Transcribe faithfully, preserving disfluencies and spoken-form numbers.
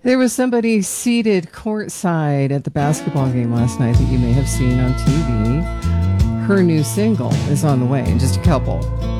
There was somebody seated courtside at the basketball game last night that you may have seen on T V. Her new single is on the way in just a couple.